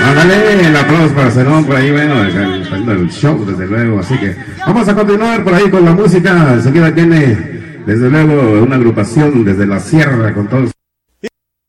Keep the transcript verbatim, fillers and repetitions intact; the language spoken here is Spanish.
Ándale, el aplauso para Zenón por ahí, bueno, el, el show desde luego, así que vamos a continuar por ahí con la música. Enseguida tiene desde luego una agrupación desde la sierra con todos.